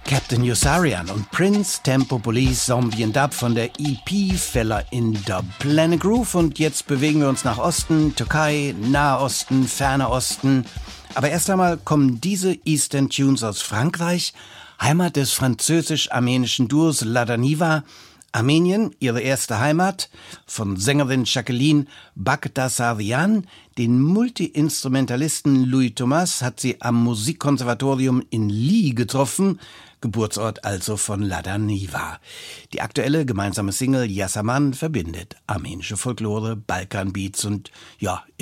Captain Yossarian und Prince, Tempo Police, Zombie and Dub von der EP Fella in Dub, Planet Groove. Und jetzt bewegen wir uns nach Osten, Türkei, Nahosten, Ferner Osten. Aber erst einmal kommen diese Eastern Tunes aus Frankreich, Heimat des französisch-armenischen Duos Ladaniva. Armenien, ihre erste Heimat, von Sängerin Jacqueline Bagdasaryan. Den Multi-Instrumentalisten Louis Thomas hat sie am Musikkonservatorium in Lille getroffen, Geburtsort also von Ladaniva. Die aktuelle gemeinsame Single Yasaman verbindet armenische Folklore, Balkanbeats und